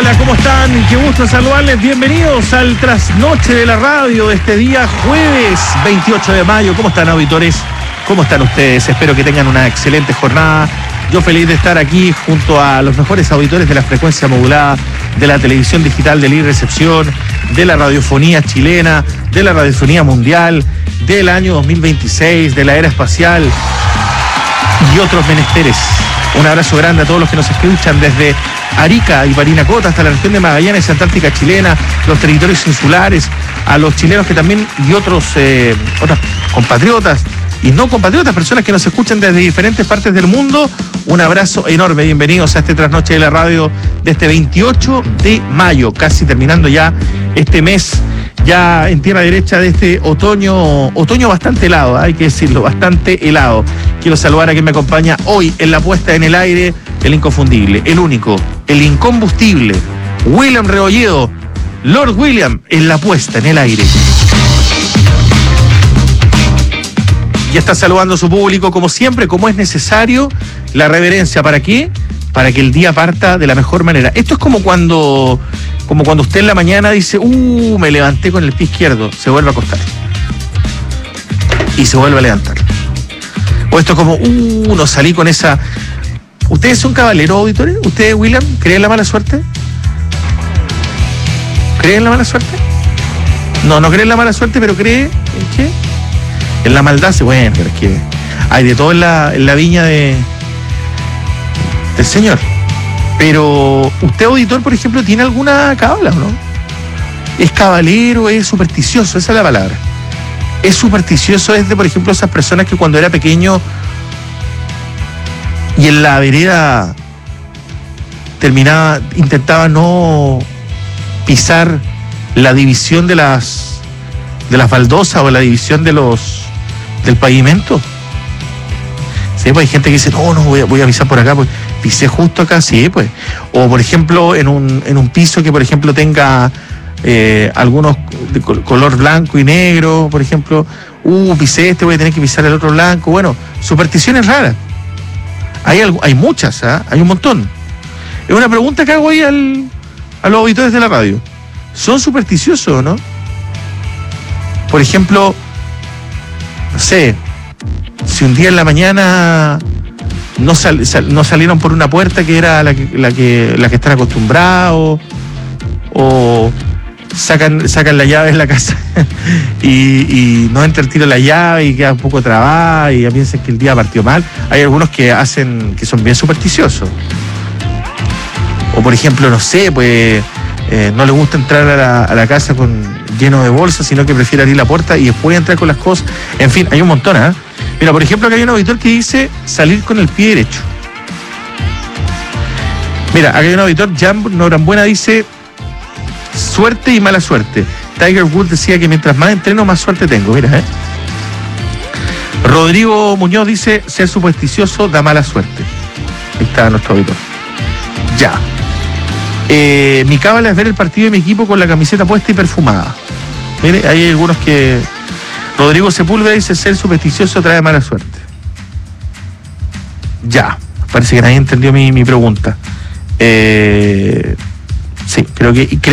Hola, ¿cómo están? Qué gusto saludarles. Bienvenidos al trasnoche de la radio de este día jueves 28 de mayo. ¿Cómo están, auditores? ¿Cómo están ustedes? Espero que tengan una excelente jornada. Yo feliz de estar aquí junto a los mejores auditores de la frecuencia modulada, de la televisión digital de Libre Recepción, de la radiofonía chilena, de la radiofonía mundial, del año 2026, de la era espacial y otros menesteres. Un abrazo grande a todos los que nos escuchan desde Arica y Parinacota hasta la región de Magallanes, Antártica chilena, los territorios insulares, a los chilenos que también y otras compatriotas y no compatriotas, personas que nos escuchan desde diferentes partes del mundo. Un abrazo enorme, bienvenidos a este trasnoche de la radio de este 28 de mayo, casi terminando ya este mes, ya en tierra derecha de este otoño bastante helado, hay que decirlo, bastante helado. Quiero saludar a quien me acompaña hoy en la puesta en el aire, el inconfundible, el único, el incombustible, William Rebolledo, Lord William, en la puesta en el aire. Ya está saludando a su público, como siempre, como es necesario, la reverencia. ¿Para qué? Para que el día parta de la mejor manera. Esto es como cuando usted en la mañana dice, me levanté con el pie izquierdo, se vuelve a acostar. Y se vuelve a levantar. O esto es como, no salí con esa... ¿Ustedes son caballeros, auditores? ¿Ustedes, William, creen en la mala suerte? ¿Creen en la mala suerte? No creen en la mala suerte, pero cree en qué? En la maldad. Bueno, pero es que hay de todo en la viña del Señor. Pero usted, auditor, por ejemplo, ¿tiene alguna cábala o no? ¿Es cabalero? ¿Es supersticioso? Esa es la palabra. Es supersticioso, es de, por ejemplo, esas personas que cuando era pequeño y en la vereda intentaba no pisar la división de las baldosas o la división del pavimento. Sí, pues hay gente que dice, voy a pisar por acá, pues pisé justo acá, sí, pues. O por ejemplo, en un piso que por ejemplo tenga algunos de color blanco y negro, por ejemplo, pisé voy a tener que pisar el otro blanco. Bueno, supersticiones raras. Hay muchas, hay un montón. Es una pregunta que hago ahí a los auditores de la radio. ¿Son supersticiosos o no? Por ejemplo, no sé, si un día en la mañana no salieron por una puerta que era la que están acostumbrados, o sacan la llave en la casa y no entra el tiro de la llave y queda un poco trabada y ya piensan que el día partió mal. Hay algunos que son bien supersticiosos. O por ejemplo, no sé, pues no les gusta entrar a la casa lleno de bolsas, sino que prefiere abrir la puerta y después entrar con las cosas. En fin, hay un montón, ¿eh? Mira, por ejemplo, acá hay un auditor que dice salir con el pie derecho. Mira, acá hay un auditor, Jan Norambuena, dice suerte y mala suerte. Tiger Woods decía que mientras más entreno, más suerte tengo. Mira, Rodrigo Muñoz dice ser supersticioso da mala suerte. Ahí está nuestro auditor. Ya. Mi cábala es ver el partido de mi equipo con la camiseta puesta y perfumada. Mire, hay algunos que... Rodrigo Sepúlveda dice ser supersticioso trae mala suerte. Ya, parece que nadie entendió mi pregunta. Sí, creo que